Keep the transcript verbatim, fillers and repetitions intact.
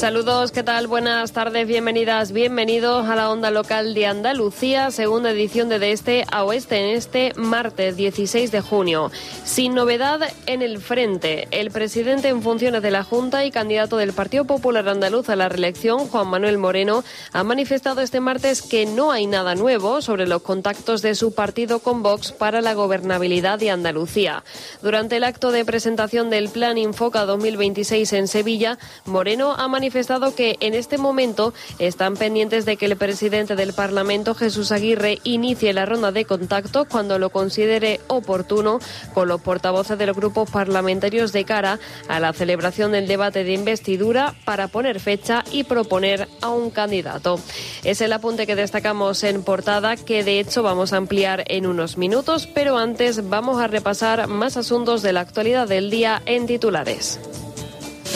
Saludos, ¿qué tal? Buenas tardes, bienvenidas, bienvenidos a la onda local de Andalucía, segunda edición de De Este a Oeste en este martes dieciséis de junio. Sin novedad en el frente, el presidente en funciones de la Junta y candidato del Partido Popular Andaluz a la reelección, Juan Manuel Moreno, ha manifestado este martes que no hay nada nuevo sobre los contactos de su partido con Vox para la gobernabilidad de Andalucía. Durante el acto de presentación del Plan Infoca dos mil veintiséis en Sevilla, Moreno ha manifestado manifestado que en este momento están pendientes de que el presidente del Parlamento, Jesús Aguirre, inicie la ronda de contactos cuando lo considere oportuno con los portavoces de los grupos parlamentarios de cara a la celebración del debate de investidura para poner fecha y proponer a un candidato. Es el apunte que destacamos en portada, que de hecho vamos a ampliar en unos minutos, pero antes vamos a repasar más asuntos de la actualidad del día en titulares.